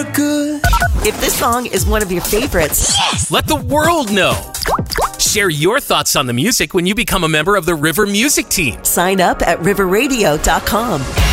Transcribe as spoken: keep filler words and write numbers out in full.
Good. If this song is one of your favorites, let the world know. Share your thoughts on the music when you become a member of the River Music Team. Sign up at river radio dot com.